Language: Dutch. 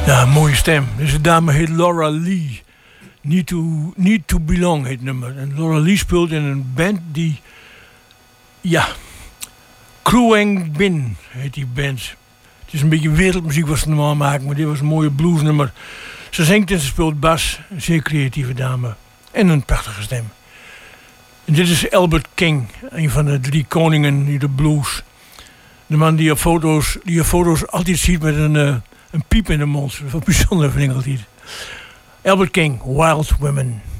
Ja, mooie stem. Deze dame heet Laura Lee. Need to Belong heet het nummer. En Laura Lee speelt in een band die... Ja, Krueng Bin heet die band. Het is een beetje wereldmuziek wat ze normaal maken, maar dit was een mooie bluesnummer. Ze zingt en ze speelt bas. Een zeer creatieve dame. En een prachtige stem. En dit is Albert King, een van de 3 koningen in de blues. De man die je foto's altijd ziet met een piep in de mond. Dat is wel bijzonder, vind ik altijd. Albert King, Wild Women.